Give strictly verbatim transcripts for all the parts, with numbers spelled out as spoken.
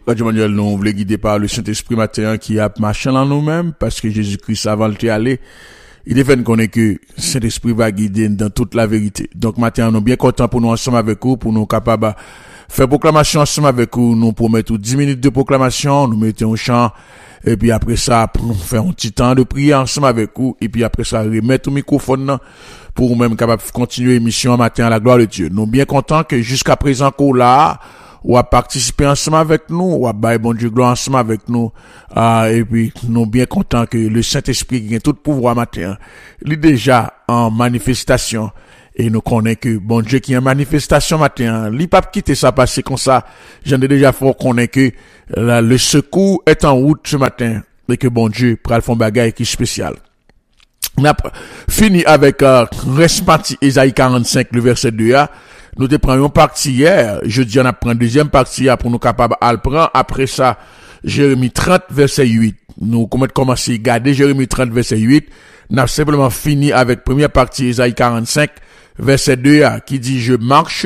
Radio Manuel, nous voulons guider par le Saint-Esprit matin qui a marché en nous-mêmes, parce que Jésus-Christ, avant de aller, il est fait qu'on est que Saint-Esprit va guider dans toute la vérité. Donc, matin, nous sommes bien contents pour nous ensemble avec vous, pour nous capables de faire proclamation ensemble avec vous. Nous promettons dix minutes de proclamation, nous mettons au chant, et puis après ça, nous faisons un petit temps de prière ensemble avec vous, et puis après ça, remettre au microphone pour nous-mêmes capables de continuer l'émission matin à la gloire de Dieu. Nous sommes bien contents que jusqu'à présent, qu'on là, ou à participer ensemble avec nous, ou à bailler bon Dieu gloire ensemble avec nous, ah, et puis nous bien contents que le Saint-Esprit qui a tout pouvoir matin, il est déjà en manifestation, et nous connaissons que bon Dieu qui est en manifestation matin, il pas quitter ça passer comme ça, j'en ai déjà fort connaît que là, le secours est en route ce matin, et que bon Dieu pral font bagaille qui est spécial. On a fini avec, euh, reste parti Ésaïe quarante-cinq, le verset deux a. Nous te prenions partie hier, jeudi on a pris une deuxième partie pour nous capables à le prendre. Après ça, Jérémie trente, verset huit. Nous commençons à garder Jérémie trente, verset huit. Nous avons simplement fini avec première partie Ésaïe quarante-cinq, verset deux a, qui dit, je marche,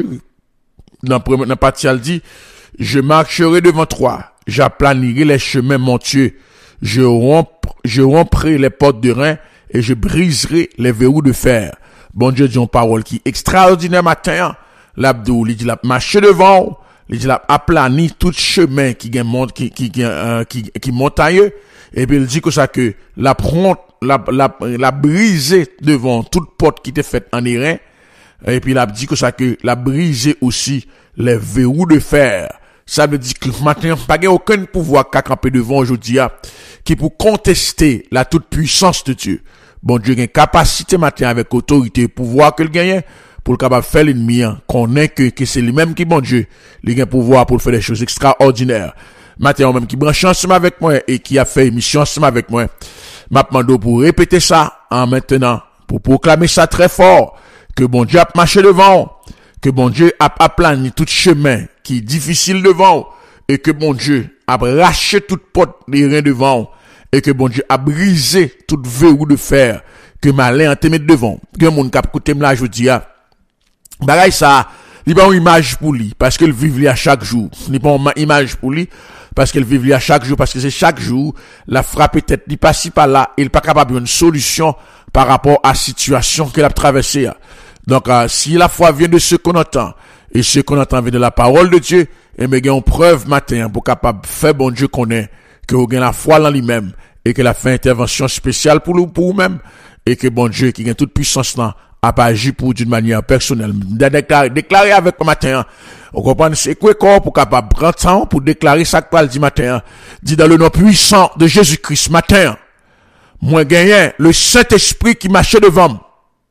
dans la partie elle dit, je marcherai devant toi, j'aplanirai les chemins montueux, je romp, je romprai les portes de rein et je briserai les verrous de fer. Bon Dieu dit une parole qui est extraordinaire matin. L'abdou, il dit la marche devant, il dit la aplani tout chemin qui monte, qui, qui, qui, euh, qui, qui montagneux. Et puis il dit que ça que la prendre, la, la, la briser devant toute porte qui était faite en airain. Et puis il a dit que ça que la briser aussi les verrous de fer. Ça veut dire que maintenant, pas aucun pouvoir qu'a campé devant aujourd'hui, qui pour contester la toute puissance de Dieu. Bon Dieu a une capacité maintenant avec autorité, pouvoir que le gagne, pour le capable faire l'ennemi, qu'on est que, que c'est lui-même qui bon Dieu, il a pouvoir pour faire des choses extraordinaires. Maintenant, même qui branche ensemble avec moi et qui a fait émission ensemble avec moi, m'a demandé pour répéter ça, en maintenant, pour proclamer ça très fort, que bon Dieu a marché devant, que bon Dieu a aplani tout chemin qui est difficile devant, et que bon Dieu a raché toute porte des reins devant, et que bon Dieu a brisé toute verrou de fer, que malin a te mettre devant, que mon cap côté là je dis ah, bagay ça, il pas une image pour lui, parce qu'il vit à chaque jour, il pas une image pour lui, parce qu'il vit à chaque jour, parce que c'est chaque jour, la frappe tête, il passe si par là, il pas capable d'une solution par rapport à la situation qu'il a traversée. Donc, euh, si la foi vient de ce qu'on entend, et ce qu'on entend vient de la parole de Dieu, et mais il y a une preuve matin pour capable faire bon Dieu connaît, que vous avez la foi en lui-même, et que la fait intervention spéciale pour nous, pour vous-même, et que bon Dieu, qui a toute puissance là, a pas agi pour d'une manière personnelle. Déclarer, déclarer avec le matin, on comprend, c'est quoi corps pour capable prendre temps pour déclarer ça que dit matin, dit dans le nom puissant de Jésus-Christ matin, moi gagnant le Saint-Esprit qui marchait devant moi,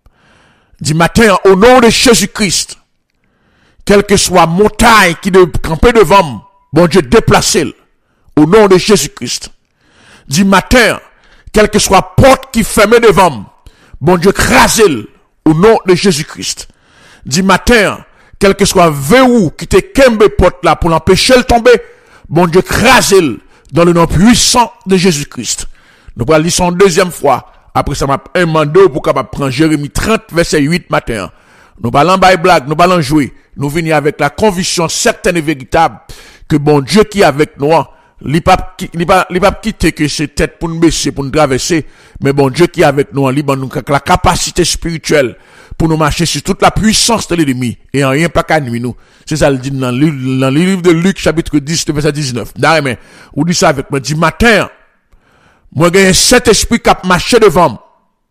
dit matin, au nom de Jésus-Christ, quelle que soit montagne qui de camper devant moi, bon Dieu déplacez-le, au nom de Jésus-Christ. Dit matin, quelle que soit porte qui ferme devant moi, bon Dieu crasez-le, au nom de Jésus-Christ. Dit matin, quel que soit verrou qui te kembe porte là pour l'empêcher de tomber, bon Dieu crasez-le, dans le nom puissant de Jésus-Christ. Nous allons lire son deuxième fois. Après ça m'a un mandat pour capable prendre Jérémie trente, verset huit matin. Nous allons bailler blague, nous allons jouer. Nous venons avec la conviction certaine et véritable que bon Dieu qui est avec nous, il pas, il pas, il pas quitter que c'est tête pour nous baisser, pour nous traverser, mais bon Dieu qui est avec nous, il nous la capacité spirituelle pour nous marcher sur toute la puissance de l'ennemi et en rien pas qu'à nuit nous. C'est ça le dit dans le, dans le livre de Luc, chapitre dix, verset dix-neuf. D'ailleurs, mais, on dit ça avec moi, dit matin, moi, j'ai un Saint-Esprit qui a marché devant moi.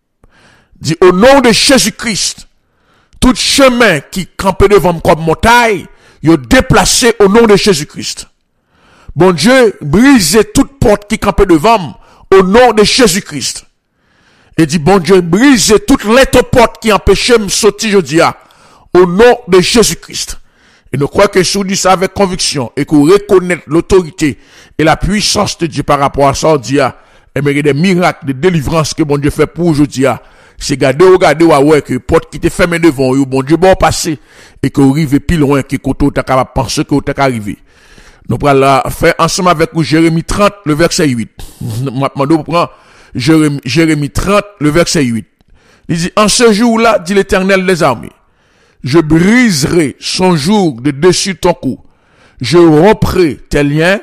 Dit, au nom de Jésus-Christ, tout chemin qui campait devant moi comme montagne, il est déplacé au nom de Jésus-Christ. Bon Dieu, brisez toute porte qui campait devant moi, au nom de Jésus-Christ. Et dit, bon Dieu, brisez toute lettre porte qui empêchait de me sortir, je dis, au nom de Jésus-Christ. Et nous croyons que si vous dites ça avec conviction, et que vous reconnaissez l'autorité et la puissance de Dieu par rapport à ça, on dit, et mais il y a des miracles de délivrance que bon Dieu fait pour aujourd'hui. C'est garder, regarder, ouais, que porte qui te fermée devant vous, bon Dieu, bon passer, et que vous arrivez plus loin que côté, vous êtes capable de penser que vous êtes arrivé. Nous allons faire ensemble avec vous Jérémie trente, le verset huit. Maintenant, nous prenons Jérémie, Jérémie trente, le verset huit. Il dit, en ce jour-là, dit l'Éternel des armées, je briserai son joug de dessus ton cou. Je romprai tes liens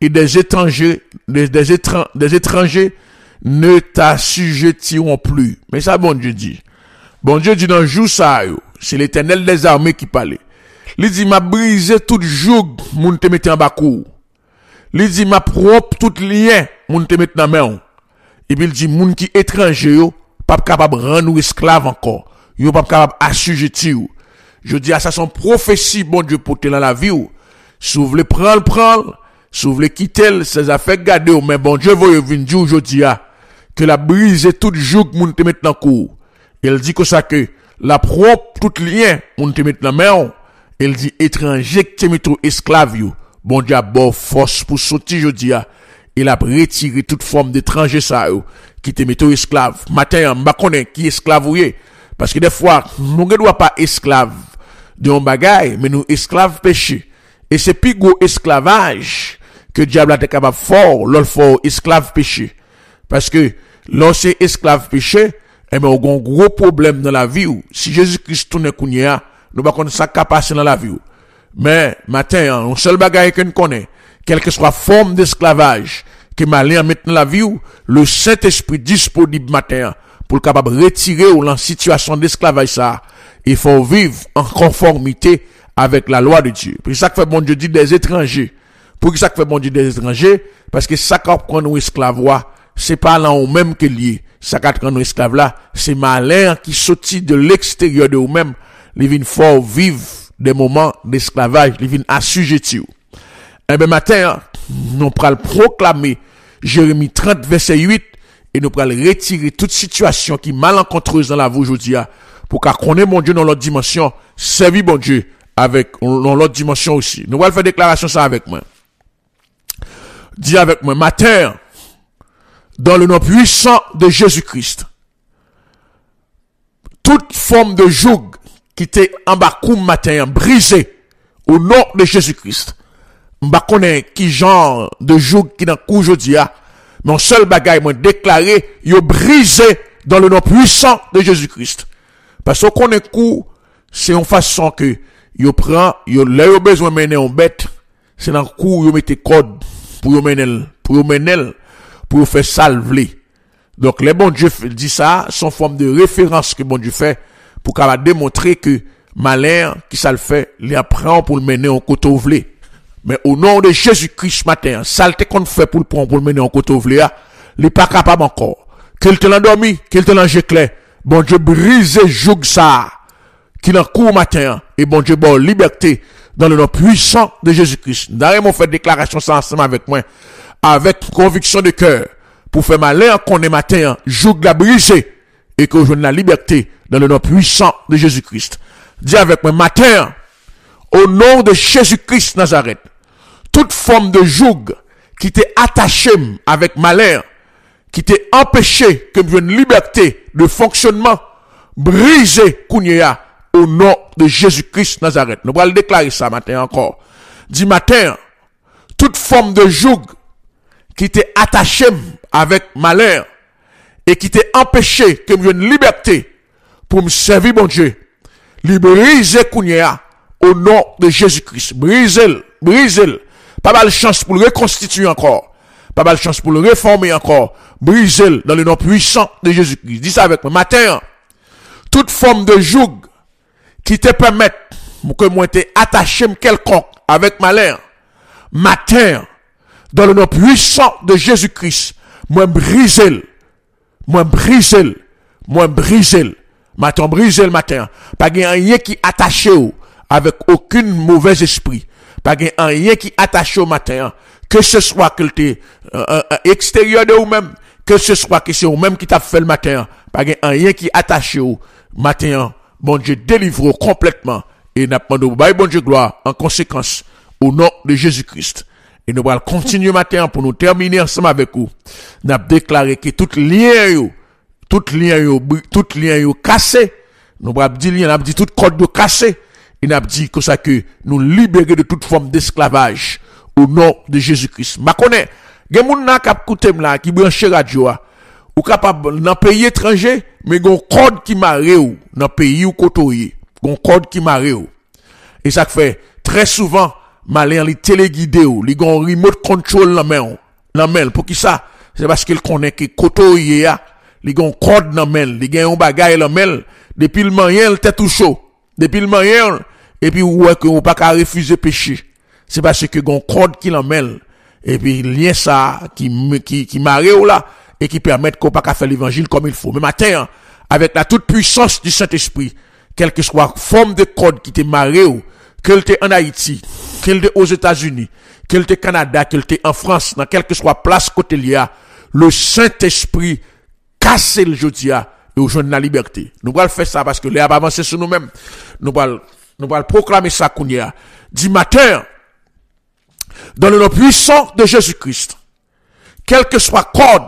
et des étrangers, des, des, étran, des étrangers ne t'assujettiront plus. Mais ça, bon Dieu dit. Bon Dieu dit dans le jour ça, c'est l'Éternel des armées qui parlait. Il dit, m'a brisé tout joug, moun te mette en bas cour. Il dit, m'a propre tout lien, moun te mette dans main. Et puis il dit, moun qui étranger yo, pas capable rendre esclave encore. Yo pas capable assujettir. Je dis à ça son prophétie, bon Dieu, pour te dans la vie. Si vous voulez prendre, prendre. Si vous voulez quitter ces affaires, garder. Mais bon Dieu, vous venir dire aujourd'hui, que la brise tout joug, moun te mette dans cour. Il dit que ça que, la propre tout lien, moun te mette dans main. Il dit, étranger qui te mette esclave yo. Bon Dieu a bon force pour sortir, je dis, il a retiré toute forme d'étranger ça, yo, qui te mette esclave. Matin, m'ba connaît qui esclave ou yé. Parce que des fois, nous ne doit pas esclave de un bagay, mais nous esclave péché. Et c'est plus gros esclavage que diable a été capable fort, l'autre fort esclave péché. Parce que, lorsque esclave péché, eh ben, on a un gros problème dans la vie. Si Jésus-Christ tourne kounya, nous pas connaître ça capacité dans la vie. Mais, matin, un seul bagay que nous connaît, quelle que soit forme d'esclavage, que malin mettre dans la vie, le Saint-Esprit disponible matin, pour le capable retirer ou la situation d'esclavage ça, il faut vivre en conformité avec la loi de Dieu. Pour ça que fait bon Dieu dit des étrangers. Pour ça que fait bon Dieu des étrangers, parce que ça qu'on prend nous esclaves, c'est pas là ou même que lié. Ça qu'on prend nous esclaves là, c'est malin qui sortit de l'extérieur de nous-mêmes, les vins fort vivre des moments d'esclavage, les vins assujettis. Eh ben matin, nous pral proclamer Jérémie trente verset huit et nous pral retirer toute situation qui malencontreuse dans la vie aujourd'hui pour qu'on connaisse mon Dieu dans l'autre dimension, servir mon Dieu avec dans l'autre dimension aussi. Nous allons faire déclaration ça avec moi. Dis avec moi, matin, dans le nom puissant de Jésus-Christ, toute forme de joug qui était en bas comme matin, brisé au nom de Jésus-Christ. M'ba connaît qui genre de joug qui dans coup aujourd'hui, mais un seul bagaille m'a déclaré, yo brisé dans le nom puissant de Jésus-Christ. Parce qu'on connaît coup, c'est une façon que yo prend, yo là yo besoin mener en bête, c'est dans coup yo mettez code pour yo mener, pour yo mener, pour yo faire salver. Donc les bon Dieu dit ça, son forme de référence que bon Dieu fait pour qu'elle démontrer que malin qui ça le fait, il apprend pour le mener en côté ouvlé. Mais au nom de Jésus-Christ matin, saleté qu'on fait pour le prendre pour le mener en côté ouvlé, il n'est pas capable encore. Qu'il te l'endormi, qu'il te l'engéclé. Bon Dieu brise joug ça, qu'il en court matin, et bon Dieu bon liberté dans le nom puissant de Jésus-Christ. D'ailleurs, on fait déclaration ça ensemble avec moi, avec conviction de cœur, pour faire malin qu'on est matin, joug la brisé, et que je la liberté dans le nom puissant de Jésus-Christ. Dis avec moi, matin, au nom de Jésus-Christ Nazareth, toute forme de joug qui t'est attaché avec malheur, qui t'est empêché que je une liberté de fonctionnement, brisé, kounya, au nom de Jésus-Christ Nazareth. Nous allons le déclarer ça matin encore. Dis matin, toute forme de joug qui t'est attaché avec malheur et qui t'est empêché que je une liberté pour me servir mon Dieu, libérisez kounya au nom de Jésus-Christ. Brisez-le, brisez-le. Pas mal de chance pour le reconstituer encore. Pas mal de chance pour le réformer encore. Brisez-le dans le nom puissant de Jésus-Christ. Dis ça avec moi. Matin, toute forme de joug qui te permette que moi t'ai attaché quelconque avec malheur. Matin, dans le nom puissant de Jésus-Christ, moi brisez-le. Moi brisez-le. Moi brisez-le. Matin, brisez le matin. Pas rien qui attache avec aucun mauvais esprit. Pas rien qui attache au matin. Que ce soit que t'es euh, euh, extérieur de vous-même, que ce soit que c'est vous-même qui t'a fait le matin. Pas rien qui attache au matin. Bon Dieu délivre complètement. Et n'a pas de bon Dieu gloire en conséquence au nom de Jésus-Christ. Et nous allons continuer matin pour nous terminer ensemble avec vous. Nous avons déclaré que tout lien yo, tout lien yo, tout lien yo cassé. Nous avons dit lien, nous avons dit tout code de cassé. Et nous avons dit que ça que nous libérer de toute forme d'esclavage au nom de Jésus-Christ. Ma connais, gen moun nan k'ap koute là qui branche radio ou capable dans pays étranger, mais gon code qui maré ou dans pays ou kotoye, gon code qui maré ou. Et ça fait très souvent malin li téléguidé ou, li gon remote control nan men, nan men, pour qui ça? C'est parce qu'il connaît que koto yé a, li gon code nan men, li gen yon bagay nan men, depuis le moyen, le tête tout chaud. Depuis le moyen, et puis ouais que ou pas qu'à refuser péché. C'est parce que gon code qui l'emmène, et puis lien ça, qui, qui, qui marre ou là, et qui permet qu'on pas qu'à faire l'évangile comme il faut. Mais matin, avec la toute puissance du Saint-Esprit, quelle que soit forme de code qui te marre ou, qu'elle t'est en Haïti, qu'elle t'est aux États-Unis, qu'elle t'est au Canada, qu'elle t'est en France, dans quelle que soit place côté lié, le Saint-Esprit casse le jodia et au jour de la liberté. Nous allons faire ça parce que les a avancé sur nous-mêmes. Nous allons, nous allons proclamer ça qu'on y a. Du matin, dans le nom puissant de Jésus-Christ, quel que soit code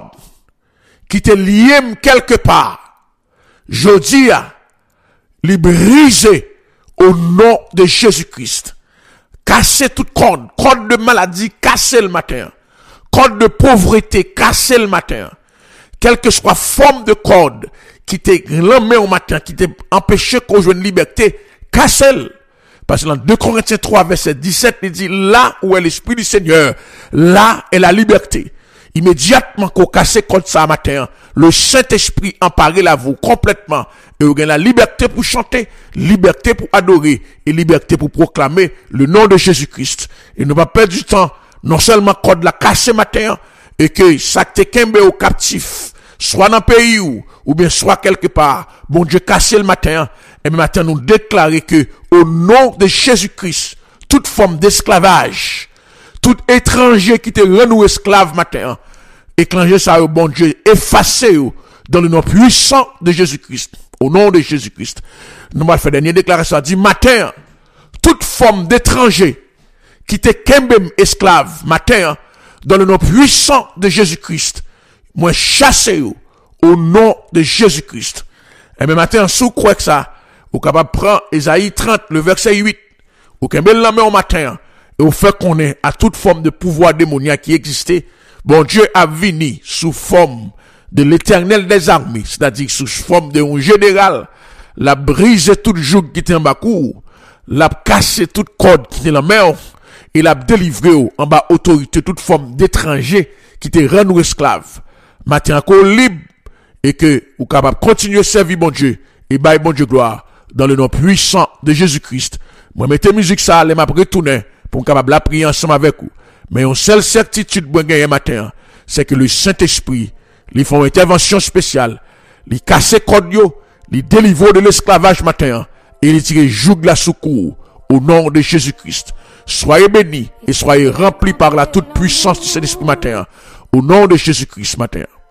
qui te lié quelque part, je dis à, les briser au nom de Jésus-Christ. Casser toute code, code de maladie, casser le matin. Code de pauvreté, casser le matin. Quelle que soit forme de code qui t'est l'emmène au matin, qui t'est empêché qu'on joue une liberté, casser-le. Parce que dans deux Corinthiens trois, verset dix-sept, il dit, là où est l'Esprit du Seigneur, là est la liberté. Immédiatement qu'on casse contre ça matin, le Saint-Esprit empare la vous complètement. Et vous avez la liberté pour chanter, liberté pour adorer, et liberté pour proclamer le nom de Jésus-Christ. Et ne pas perdre du temps, non seulement code la casse matin, et que ça te kembe au captif, soit dans le pays ou, ou bien soit quelque part, bon Dieu casse le matin, et le matin nous déclarer que, au nom de Jésus-Christ, toute forme d'esclavage, tout étranger qui te rend nous esclaves matin, étranger ça au bon Dieu, effacé dans le nom puissant de Jésus-Christ, au nom de Jésus-Christ. Nous allons faire dernière déclaration, dit matin, toute forme d'étranger qui te kembe esclave matin, dans le nom puissant de Jésus-Christ, moi chassez au nom de Jésus-Christ. Et même matin, sous quoi que ça, vous capable prendre Ésaïe trente, le verset huit, vous capable la main au matin, et vous fait qu'on est à toute forme de pouvoir démoniaque qui existait. Bon Dieu a venu sous forme de l'Éternel des armées, c'est-à-dire sous forme de un général, l'a brisé toute joug qui était en bas cour, l'a cassé toute corde qui était en la mer, et l'a délivré en bas autorité toute forme d'étranger qui était rendu esclave. Matin encore libre, et que vous capable continuer à servir bon Dieu, et bailler bon Dieu gloire, dans le nom puissant de Jésus-Christ. Moi, mettez musique ça, les m'a retourner, pour capable la prier ensemble avec vous. Mais une seule certitude, bon gagner matin, c'est que le Saint-Esprit, ils font une intervention spéciale, ils cassent code yo, ils délivrent de l'esclavage matin, et ils tirent joug la secours, au nom de Jésus-Christ. Soyez bénis, et soyez remplis par la toute puissance du Saint-Esprit matin, au nom de Jésus-Christ matin.